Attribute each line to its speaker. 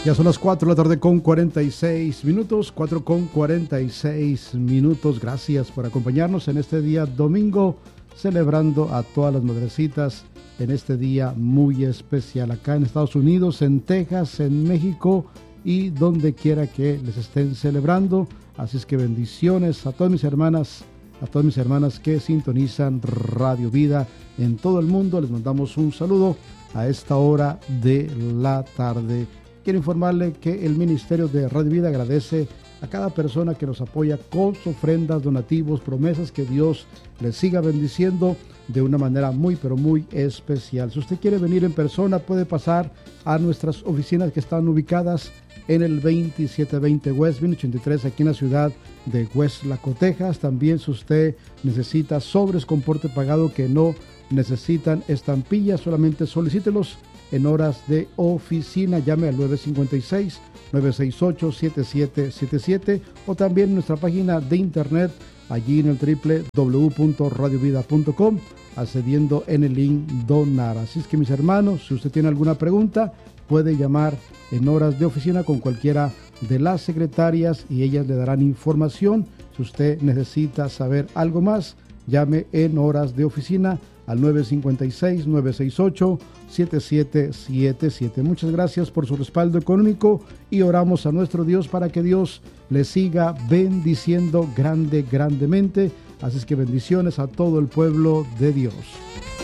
Speaker 1: Ya son las 4 de la tarde con 46 minutos, 4 con 46 minutos. Gracias por acompañarnos en este día domingo, celebrando a todas las madrecitas en este día muy especial acá en Estados Unidos, en Texas, en México y donde quiera que les estén celebrando. Así es que bendiciones a todas mis hermanas que sintonizan Radio Vida en todo el mundo. Les mandamos un saludo a esta hora de la tarde. Quiero informarle que el Ministerio de Radio Vida agradece a cada persona que nos apoya con sus ofrendas, donativos, promesas, que Dios les siga bendiciendo de una manera muy, pero muy especial. Si usted quiere venir en persona, puede pasar a nuestras oficinas que están ubicadas en el 2720 West 83, aquí en la ciudad de Westlaco, Texas. También, si usted necesita sobres con porte pagado que no necesitan estampillas, solamente solicítelos en horas de oficina. Llame al 956-968-7777 o también en nuestra página de internet, allí en el www.radiovida.com, accediendo en el link donar. Así es que, mis hermanos, si usted tiene alguna pregunta, puede llamar en horas de oficina con cualquiera de las secretarias y ellas le darán información. Si usted necesita saber algo más, llame en horas de oficina al 956-968-7777. Muchas gracias por su respaldo económico y oramos a nuestro Dios para que Dios le siga bendiciendo grandemente. Así es que bendiciones a todo el pueblo de Dios.